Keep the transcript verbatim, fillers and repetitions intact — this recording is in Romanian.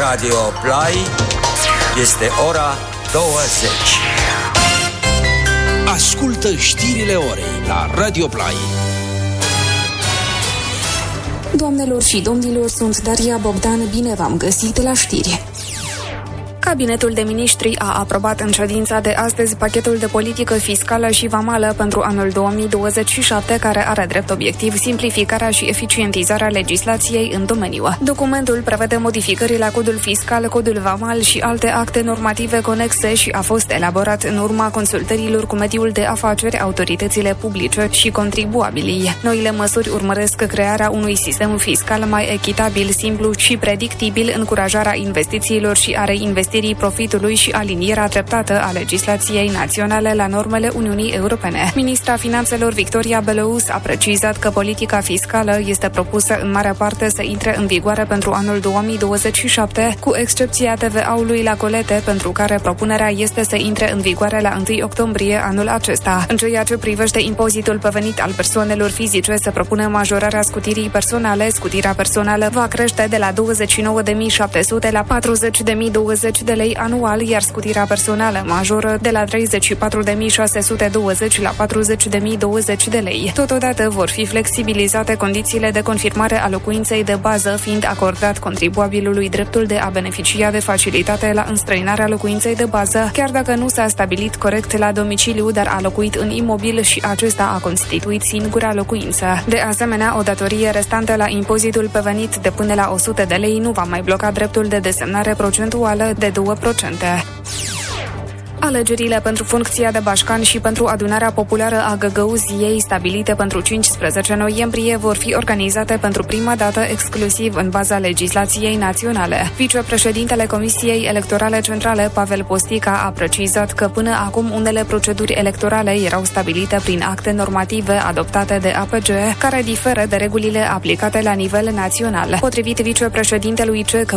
Radio Play. Este ora douăzeci. Ascultă știrile orei la Radio Play. Doamnelor și domnilor, sunt Daria Bogdan, bine v-am găsit la știri. Cabinetul de Miniștri a aprobat în ședința de astăzi pachetul de politică fiscală și vamală pentru anul două mii douăzeci și șapte, care are drept obiectiv simplificarea și eficientizarea legislației în domeniu. Documentul prevede modificări la codul fiscal, codul vamal și alte acte normative conexe și a fost elaborat în urma consultărilor cu mediul de afaceri, autoritățile publice și contribuabilii. Noile măsuri urmăresc crearea unui sistem fiscal mai echitabil, simplu și predictibil, încurajarea investițiilor și a reinvestirii profitului și alinierea treptată a legislației naționale la normele Uniunii Europene. Ministra Finanțelor Victoria Belous a precizat că politica fiscală este propusă în mare parte să intre în vigoare pentru anul două mii douăzeci și șapte, cu excepția T V A-ului la colete, pentru care propunerea este să intre în vigoare la întâi octombrie anul acesta. În ceea ce privește impozitul pe venit al persoanelor fizice, se propune majorarea scutirii personale. Scutirea personală va crește de la douăzeci și nouă de mii șapte sute la patruzeci de mii douăzeci de lei anual, iar scutirea personală majoră de la treizeci și patru de mii șase sute douăzeci la patruzeci de mii douăzeci de lei. Totodată vor fi flexibilizate condițiile de confirmare a locuinței de bază, fiind acordat contribuabilului dreptul de a beneficia de facilitate la înstrăinarea locuinței de bază, chiar dacă nu s-a stabilit corect la domiciliu, dar a locuit în imobil și acesta a constituit singura locuință. De asemenea, o datorie restantă la impozitul pe venit de până la o sută de lei nu va mai bloca dreptul de desemnare procentuală de două procente. Alegerile pentru funcția de bașcan și pentru adunarea populară a Găgăuziei, stabilite pentru cincisprezece noiembrie, vor fi organizate pentru prima dată exclusiv în baza legislației naționale. Vicepreședintele Comisiei Electorale Centrale, Pavel Postica, a precizat că până acum unele proceduri electorale erau stabilite prin acte normative adoptate de A P G, care diferă de regulile aplicate la nivel național. Potrivit vicepreședintelui C.